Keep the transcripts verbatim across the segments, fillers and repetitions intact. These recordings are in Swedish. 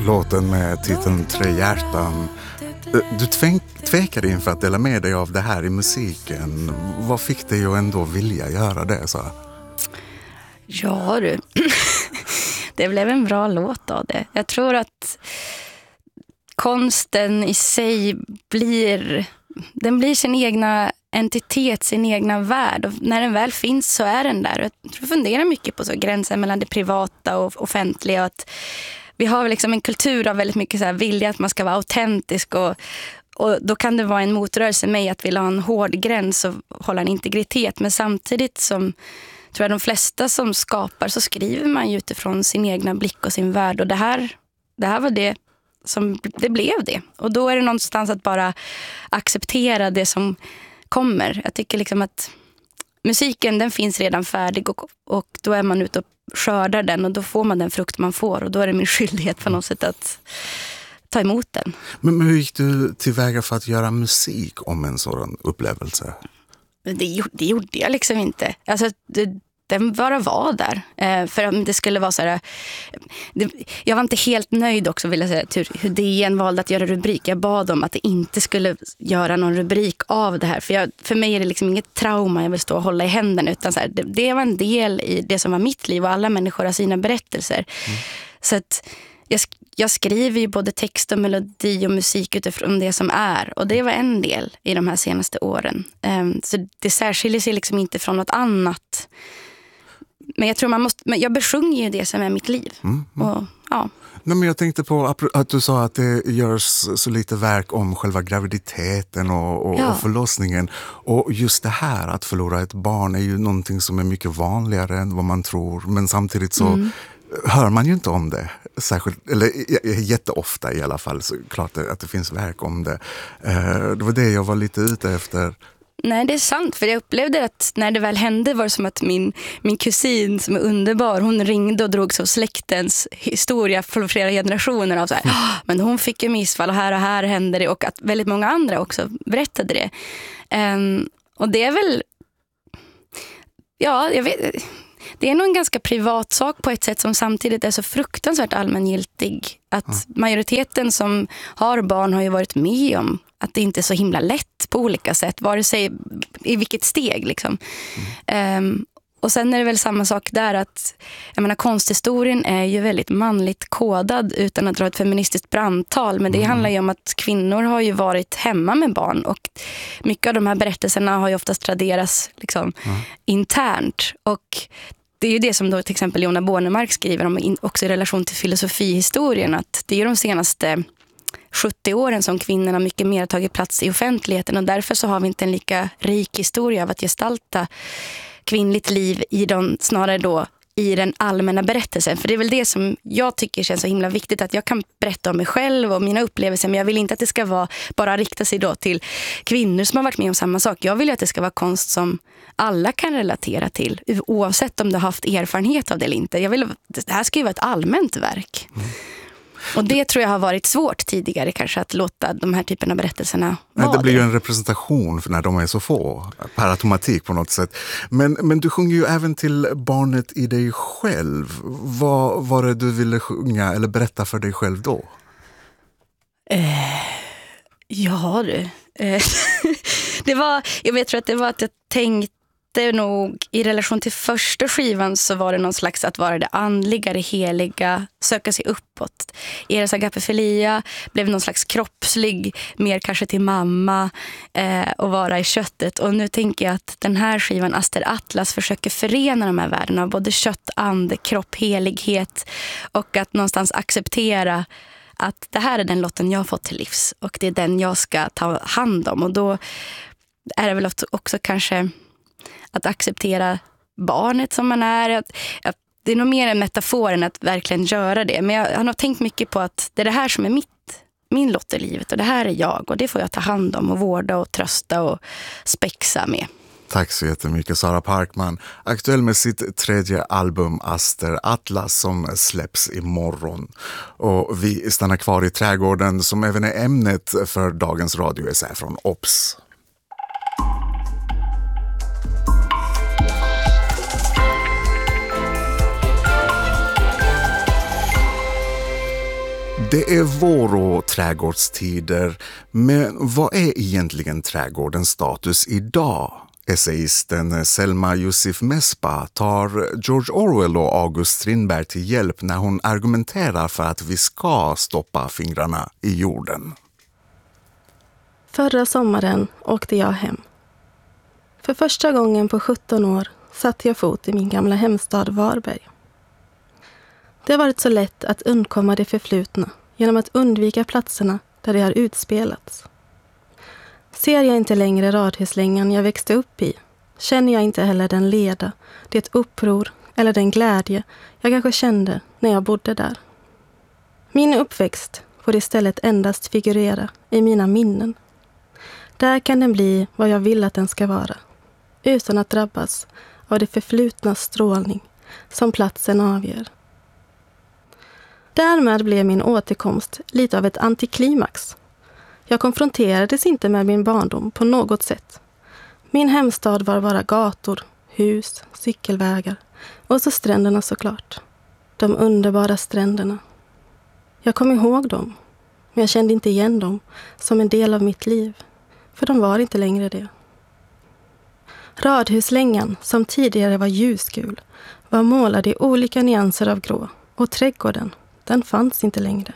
låten med titeln Tre hjärtan. Du tvek- tvekade inför att dela med dig av det här i musiken. Vad fick dig att ändå vilja göra det, så? Ja du, det blev en bra låt av det. Jag tror att konsten i sig blir, den blir sin egna entitet, sin egna värld. Och när den väl finns så är den där. Jag tror jag funderar mycket på så gränsen mellan det privata och offentliga. Och att vi har liksom en kultur av väldigt mycket så här vilja att man ska vara autentisk. Och, och då kan det vara en motrörelse i mig att vilja ha en hård gräns och hålla en integritet. Men samtidigt som tror jag de flesta som skapar så skriver man ju utifrån sin egna blick och sin värld. Och det här, det här var det som det blev det. Och då är det någonstans att bara acceptera det som kommer. Jag tycker liksom att musiken, den finns redan färdig och, och då är man ute och skördar den och då får man den frukt man får och då är det min skyldighet på något sätt att ta emot den. Men, men hur gick du tillväga för att göra musik om en sådan upplevelse? Det, det gjorde jag liksom inte. Alltså, det, den bara var där. Eh, för om det skulle vara så här... Det, jag var inte helt nöjd också, vill jag säga, hur, hur D N valde att göra rubrik. Jag bad om att det inte skulle göra någon rubrik av det här. För, jag, för mig är det liksom inget trauma jag vill stå och hålla i händerna. Utan så här, det, det var en del i det som var mitt liv och alla människor har sina berättelser. Mm. Så att jag, jag skriver ju både text och melodi och musik utifrån det som är. Och det var en del i de här senaste åren. Um, så det särskiljer sig liksom inte från något annat. Men jag tror man måste, men jag besjunger ju det som är mitt liv. Mm, mm. Och, ja. Nej, men jag tänkte på att du sa att det görs så lite verk om själva graviditeten och, och, ja. och förlossningen. Och just det här att förlora ett barn är ju någonting som är mycket vanligare än vad man tror. Men samtidigt så mm. hör man ju inte om det. Särskilt, eller jätteofta i alla fall. Så klart att det finns verk om det. Det var det jag var lite ute efter. Nej, det är sant, för jag upplevde att när det väl hände var det som att min, min kusin som är underbar, hon ringde och drog så släktens historia från flera generationer av så här, mm. men hon fick ju missfall och här och här hände det och att väldigt många andra också berättade det. Um, och det är väl, ja, jag vet, det är nog en ganska privat sak på ett sätt som samtidigt är så fruktansvärt allmängiltig. Att mm. majoriteten som har barn har ju varit med om att det inte är så himla lätt på olika sätt, vare sig i vilket steg liksom. Mm. Um, och sen är det väl samma sak där att, jag menar, konsthistorien är ju väldigt manligt kodad utan att dra ett feministiskt brandtal, men det mm. handlar ju om att kvinnor har ju varit hemma med barn och mycket av de här berättelserna har ju oftast traderats liksom mm. internt, och det är ju det som då till exempel Jonna Bornemark skriver om också i relation till filosofihistorien, att det är de senaste sjuttio åren som kvinnorna mycket mer har tagit plats i offentligheten, och därför så har vi inte en lika rik historia av att gestalta kvinnligt liv i de, snarare då i den allmänna berättelsen. För det är väl det som jag tycker känns så himla viktigt, att jag kan berätta om mig själv och mina upplevelser, men jag vill inte att det ska vara bara rikta sig då till kvinnor som har varit med om samma sak. Jag vill att det ska vara konst som alla kan relatera till, oavsett om du har haft erfarenhet av det eller inte. Jag vill, det här ska ju vara ett allmänt verk. Mm. Och det tror jag har varit svårt tidigare kanske, att låta de här typerna av berättelserna vara. Det blir ju en representation för när de är så få, per automatik på något sätt. Men, men du sjunger ju även till barnet i dig själv. Vad var det du ville sjunga eller berätta för dig själv då? Eh, ja du. Eh, det var, jag vet tror att det var att jag tänkte nog i relation till första skivan så var det någon slags att vara det andliga, det heliga, söka sig uppåt. Eros Agapefilia blev någon slags kroppslig, mer kanske till mamma eh, och vara i köttet. Och nu tänker jag att den här skivan Aster Atlas försöker förena de här världarna, både kött, ande, kropp, helighet, och att någonstans acceptera att det här är den lotten jag har fått till livs och det är den jag ska ta hand om. Och då är det väl också kanske att acceptera barnet som man är. Att, att det är nog mer en metafor än att verkligen göra det. Men jag har nog tänkt mycket på att det är det här som är mitt, min lott i livet. Och det här är jag. Och det får jag ta hand om och vårda och trösta och spexa med. Tack så jättemycket, Sara Parkman. Aktuell med sitt tredje album Aster Atlas som släpps imorgon. Och vi stannar kvar i trädgården som även är ämnet för dagens radioessä från O B S. Det är vår och trädgårdstider, men vad är egentligen trädgårdens status idag? Essayisten Selma Yusuf Mesbah tar George Orwell och August Strindberg till hjälp när hon argumenterar för att vi ska stoppa fingrarna i jorden. Förra sommaren åkte jag hem. För första gången på sjutton år satte jag fot i min gamla hemstad Varberg. Det har varit så lätt att undkomma det förflutna genom att undvika platserna där det har utspelats. Ser jag inte längre radhuslängan jag växte upp i, känner jag inte heller den leda, det uppror eller den glädje jag kanske kände när jag bodde där. Min uppväxt får istället endast figurera i mina minnen. Där kan den bli vad jag vill att den ska vara, utan att drabbas av det förflutnas strålning som platsen avger. Därmed blev min återkomst lite av ett antiklimax. Jag konfronterades inte med min barndom på något sätt. Min hemstad var bara gator, hus, cykelvägar och så stränderna såklart. De underbara stränderna. Jag kom ihåg dem, men jag kände inte igen dem som en del av mitt liv, för de var inte längre det. Radhuslängan, som tidigare var ljusgul, var målad i olika nyanser av grå, och trädgården, den fanns inte längre.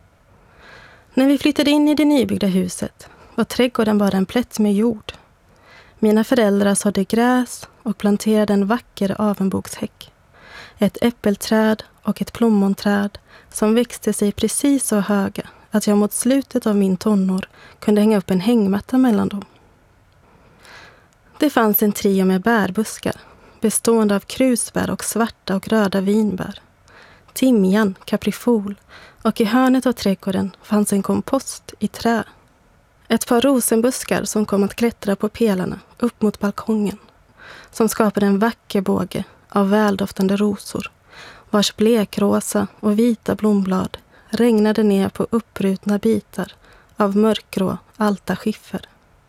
När vi flyttade in i det nybyggda huset var trädgården bara en plätt med jord. Mina föräldrar sådde gräs och planterade en vacker avenbokshäck. Ett äppelträd och ett plommonträd som växte sig precis så höga att jag mot slutet av min tonår kunde hänga upp en hängmatta mellan dem. Det fanns en trio med bärbuskar bestående av krusbär och svarta och röda vinbär. Timjan, kaprifol och i hörnet av trädgården fanns en kompost i trä. Ett par rosenbuskar som kom att klättra på pelarna upp mot balkongen, som skapade en vacker båge av väldoftande rosor, vars blekrosa och vita blomblad regnade ner på uppbrutna bitar av mörkgrå alta skiffer.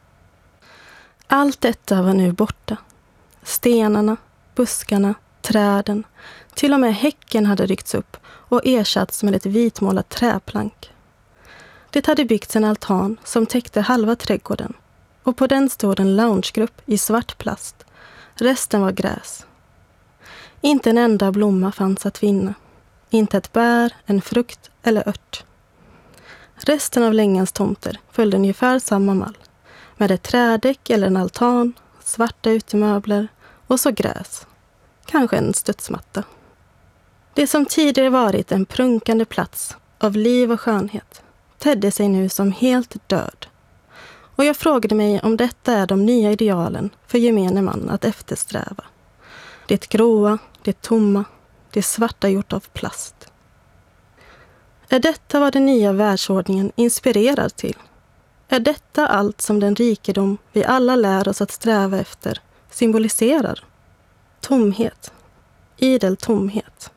Allt detta var nu borta. Stenarna, buskarna, träden, till och med häcken hade ryckts upp och ersatts med ett vitmålat träplank. Det hade byggts en altan som täckte halva trädgården, och på den stod en loungegrupp i svart plast. Resten var gräs. Inte en enda blomma fanns att vinna. Inte ett bär, en frukt eller ört. Resten av längans tomter följde ungefär samma mall, med ett trädäck eller en altan, svarta utemöbler och så gräs. Kanske en studsmatta. Det som tidigare varit en prunkande plats av liv och skönhet tedde sig nu som helt död. Och jag frågade mig om detta är de nya idealen för gemene man att eftersträva. Det gråa, det tomma, det svarta gjort av plast. Är detta vad den nya världsordningen inspirerar till? Är detta allt som den rikedom vi alla lär oss att sträva efter symboliserar? Tomhet. Idel tomhet.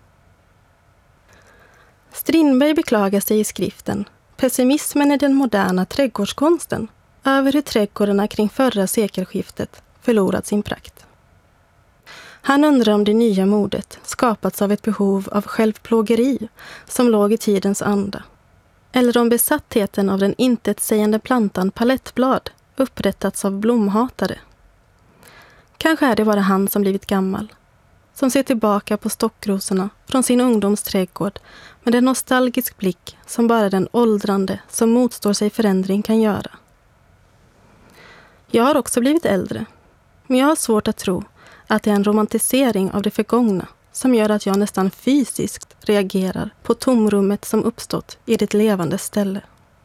Strindberg beklagar sig i skriften Pessimismen i den moderna trädgårdskonsten över hur trädgårdarna kring förra sekelskiftet förlorat sin prakt. Han undrar om det nya modet skapats av ett behov av självplågeri som låg i tidens anda, eller om besattheten av den intetsägande plantan palettblad upprättats av blomhatare. Kanske är det bara han som blivit gammal, som ser tillbaka på stockrosorna från sin ungdomsträdgård med en nostalgisk blick som bara den åldrande som motstår sig förändring kan göra. Jag har också blivit äldre, men jag har svårt att tro att det är en romantisering av det förgångna som gör att jag nästan fysiskt reagerar på tomrummet som uppstått i det levande ställe.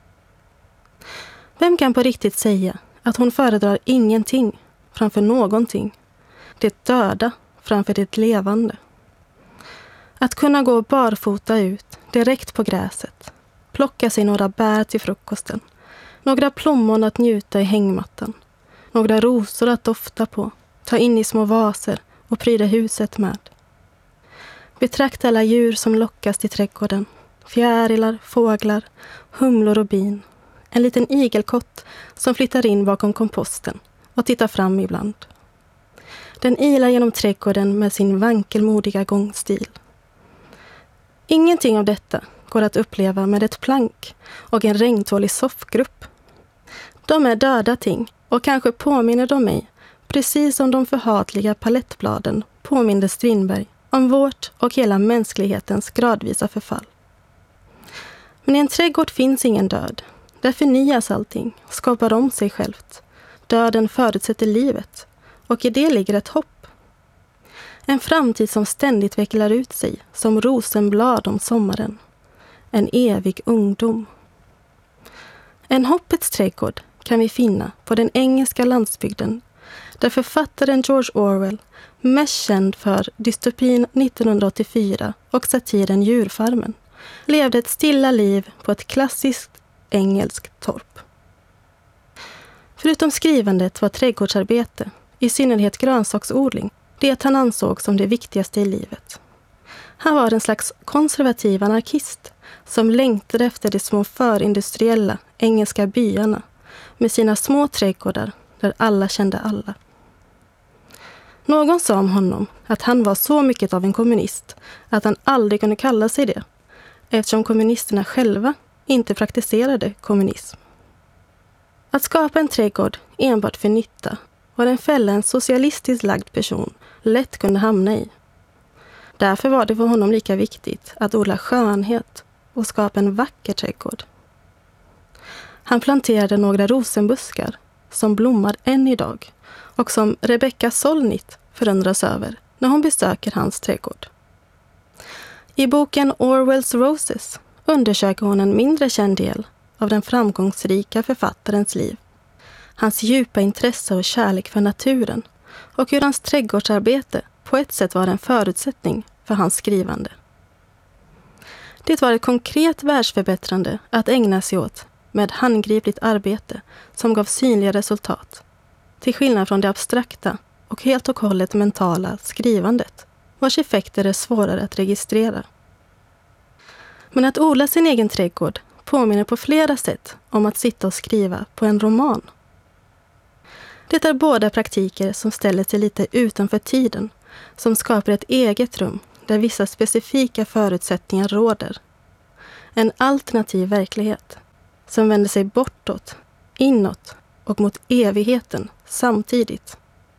Vem kan på riktigt säga att hon föredrar ingenting framför någonting, det döda framför det levande? Att kunna gå barfota ut direkt på gräset, plocka sig några bär till frukosten, några plommon att njuta i hängmattan, några rosor att dofta på, ta in i små vaser och pryda huset med. Betrakta alla djur som lockas till trädgården, fjärilar, fåglar, humlor och bin. En liten igelkott som flyttar in bakom komposten och tittar fram ibland. Den ilar genom trädgården med sin vankelmodiga gångstil. Ingenting av detta går att uppleva med ett plank och en regntålig soffgrupp. De är döda ting och kanske påminner de mig, precis som de förhatliga palettbladen påminner Strindberg om vårt och hela mänsklighetens gradvisa förfall. Men i en trädgård finns ingen död. Där förnyas allting, skapar om sig självt. Döden förutsätter livet, och i det ligger ett hopp. En framtid som ständigt vecklar ut sig, som rosenblad om sommaren. En evig ungdom. En hoppets trädgård kan vi finna på den engelska landsbygden, där författaren George Orwell, mest känd för dystopin nittonhundraåttiofyra och satiren Djurfarmen, levde ett stilla liv på ett klassiskt engelskt torp. Förutom skrivandet var trädgårdsarbete, i synnerhet grönsaksodling, det han ansåg som det viktigaste i livet. Han var en slags konservativ anarkist som längtade efter de små förindustriella engelska byarna med sina små trädgårdar där alla kände alla. Någon sa om honom att han var så mycket av en kommunist att han aldrig kunde kalla sig det, eftersom kommunisterna själva inte praktiserade kommunism. Att skapa en trädgård enbart för nytta var en fälla en socialistiskt lagd person lätt kunde hamna i. Därför var det för honom lika viktigt att odla skönhet och skapa en vacker trädgård. Han planterade några rosenbuskar som blommar än idag och som Rebecca Solnit förundras över när hon besöker hans trädgård. I boken Orwells Roses undersöker hon en mindre känd del av den framgångsrika författarens liv. Hans djupa intresse och kärlek för naturen och hur hans trädgårdsarbete på ett sätt var en förutsättning för hans skrivande. Det var ett konkret världsförbättrande att ägna sig åt med handgripligt arbete som gav synliga resultat, till skillnad från det abstrakta och helt och hållet mentala skrivandet, vars effekter är svårare att registrera. Men att odla sin egen trädgård påminner på flera sätt om att sitta och skriva på en roman. Det är båda praktiker som ställer sig lite utanför tiden, som skapar ett eget rum där vissa specifika förutsättningar råder. En alternativ verklighet som vänder sig bortåt, inåt och mot evigheten samtidigt.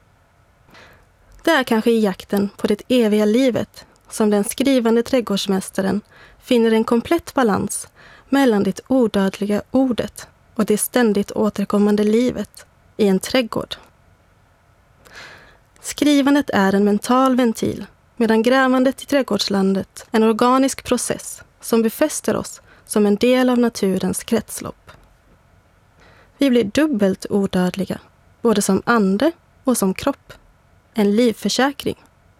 Det är kanske i jakten på det eviga livet som den skrivande trädgårdsmästaren finner en komplett balans mellan det odödliga ordet och det ständigt återkommande livet i en trädgård. Skrivandet är en mental ventil, medan grävandet i trädgårdslandet är en organisk process som befäster oss som en del av naturens kretslopp. Vi blir dubbelt odödliga, både som ande och som kropp. En livförsäkring.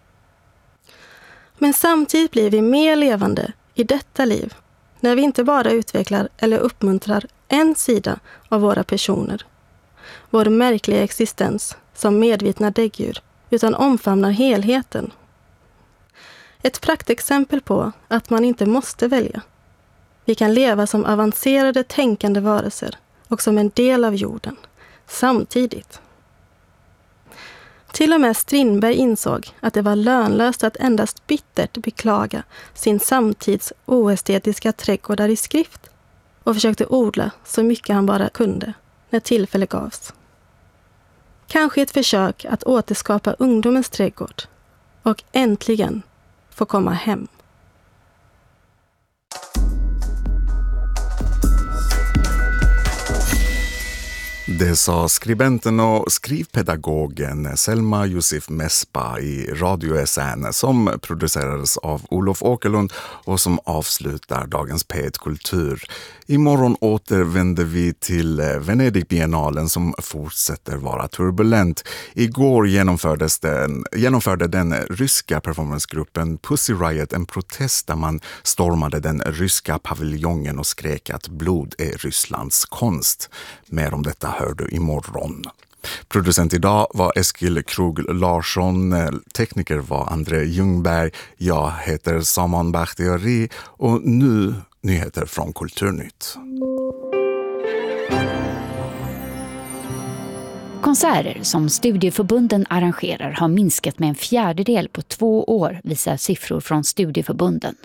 Men samtidigt blir vi mer levande i detta liv när vi inte bara utvecklar eller uppmuntrar en sida av våra personer, vår märkliga existens som medvetna däggdjur, utan omfamnar helheten. Ett praktexempel på att man inte måste välja. Vi kan leva som avancerade tänkande varelser och som en del av jorden, samtidigt. Till och med Strindberg insåg att det var lönlöst att endast bittert beklaga sin samtids oestetiska trädgårdar i skrift och försökte odla så mycket han bara kunde när tillfälle gavs. Kanske ett försök att återskapa ungdomens trädgård och äntligen få komma hem. Det sa skribenten och skrivpedagogen Selma Yusuf Mesbah i Radio S N som producerades av Olof Åkerlund och som avslutar dagens P ett Kultur. Imorgon återvänder vi till Venedigbiennalen som fortsätter vara turbulent. Igår genomfördes den, genomförde den ryska performancegruppen Pussy Riot en protest där man stormade den ryska paviljongen och skrek att blod är Rysslands konst. Mer om detta hör du imorgon. Producent idag var Eskil Krog Larsson, tekniker var André Ljungberg, jag heter Saman Bakhtiari och nu nyheter från Kulturnytt. Konserter som studieförbunden arrangerar har minskat med en fjärdedel på två år, visar siffror från studieförbunden.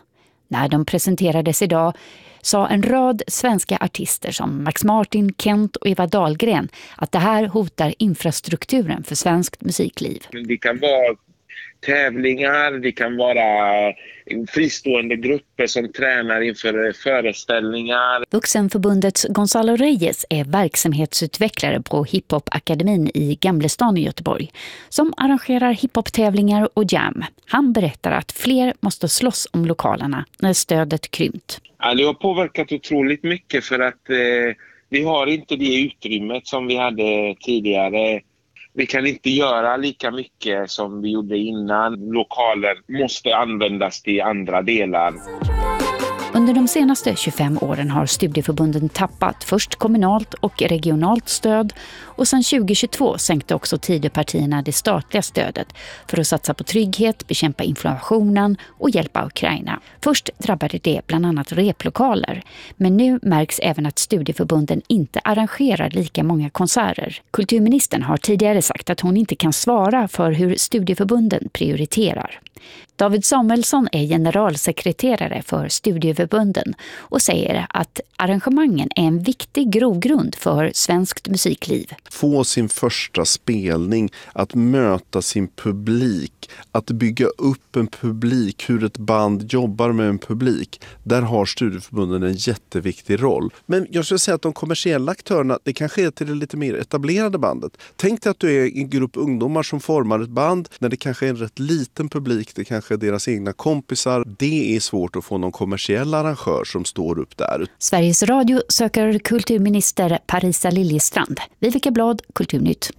När de presenterades idag sa en rad svenska artister som Max Martin, Kent och Eva Dahlgren att det här hotar infrastrukturen för svenskt musikliv. Det kan vara tävlingar, det kan vara fristående grupper som tränar inför föreställningar. Vuxenförbundets Gonzalo Reyes är verksamhetsutvecklare på Hiphop-akademin i Gamlestan i Göteborg som arrangerar hiphop-tävlingar och jam. Han berättar att fler måste slåss om lokalerna när stödet krympt. Ja, det har påverkat otroligt mycket för att eh, vi har inte det utrymmet som vi hade tidigare. Vi kan inte göra lika mycket som vi gjorde innan. Lokaler måste användas till andra delar. Under de senaste tjugofem åren har studieförbunden tappat först kommunalt och regionalt stöd och sedan tjugohundratjugotvå sänkte också Tidöpartierna det statliga stödet för att satsa på trygghet, bekämpa inflationen och hjälpa Ukraina. Först drabbade det bland annat replokaler, men nu märks även att studieförbunden inte arrangerar lika många konserter. Kulturministern har tidigare sagt att hon inte kan svara för hur studieförbunden prioriterar. David Samuelsson är generalsekreterare för studieförbunden och säger att arrangemangen är en viktig grogrund för svenskt musikliv. Få sin första spelning, att möta sin publik, att bygga upp en publik, hur ett band jobbar med en publik. Där har studieförbunden en jätteviktig roll. Men jag skulle säga att de kommersiella aktörerna, det kanske är till det lite mer etablerade bandet. Tänk dig att du är en grupp ungdomar som formar ett band när det kanske är en rätt liten publik, det kanske är deras egna kompisar. Det är svårt att få någon kommersiell arrangör som står upp där. Sveriges Radio söker kulturminister Parisa Liljestrand. Vivica Blad, Kulturnytt.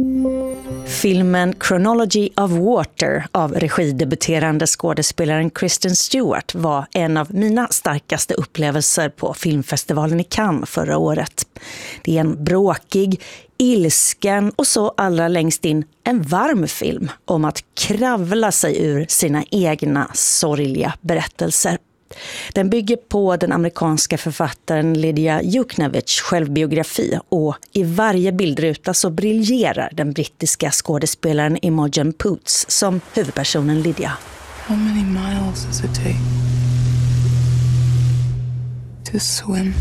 Filmen Chronology of Water av regidebuterande skådespelaren Kristen Stewart var en av mina starkaste upplevelser på filmfestivalen i Cannes förra året. Det är en bråkig, ilsken och så allra längst in en varm film om att kravla sig ur sina egna sorgliga berättelser. Den bygger på den amerikanska författaren Lydia Yuknavitchs självbiografi och i varje bildruta så briljerar den brittiska skådespelaren Imogen Poots som huvudpersonen Lydia. How many miles does it take to swim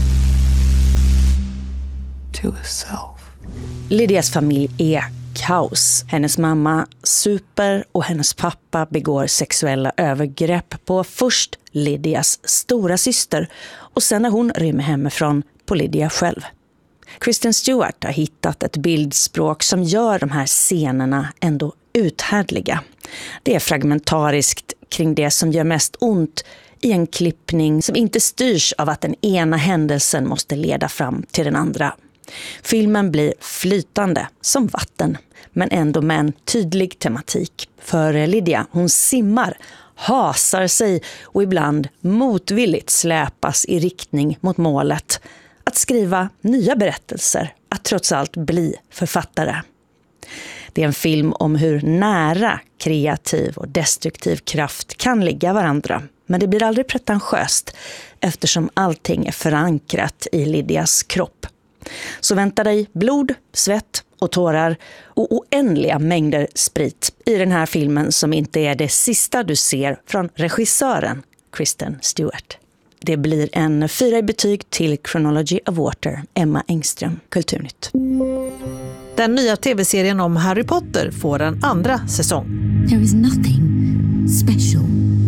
to a self? Lydias familj är kaos. Hennes mamma super och hennes pappa begår sexuella övergrepp på först Lydias stora syster och sen när hon rymmer hemifrån på Lydia själv. Kristen Stewart har hittat ett bildspråk som gör de här scenerna ändå uthärdliga. Det är fragmentariskt kring det som gör mest ont i en klippning som inte styrs av att den ena händelsen måste leda fram till den andra. Filmen blir flytande som vatten, men ändå med en tydlig tematik. För Lydia, hon simmar, hasar sig och ibland motvilligt släpas i riktning mot målet. Att skriva nya berättelser, att trots allt bli författare. Det är en film om hur nära kreativ och destruktiv kraft kan ligga varandra. Men det blir aldrig pretentiöst eftersom allting är förankrat i Lydias kropp. Så vänta dig blod, svett och tårar och oändliga mängder sprit i den här filmen som inte är det sista du ser från regissören Kristen Stewart. Det blir en fyra i betyg till Chronology of Water, Emma Engström, Kulturnytt. Den nya tv-serien om Harry Potter får en andra säsong. There is nothing special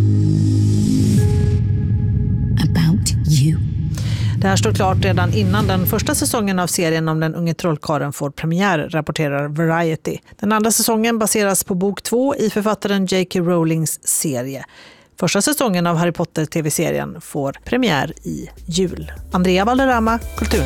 about you. Det här står klart redan innan den första säsongen av serien om den unge trollkaren får premiär, rapporterar Variety. Den andra säsongen baseras på bok två i författaren J K Rowlings serie. Första säsongen av Harry Potter-tv-serien får premiär i jul. Andrea Valderrama, Kultur.